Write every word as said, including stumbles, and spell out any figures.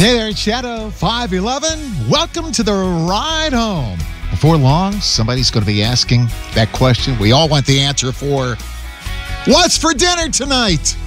Hey there, Shadow five eleven. Welcome to the ride home. Before long, somebody's going to be asking that question we all want the answer for. What's for dinner tonight?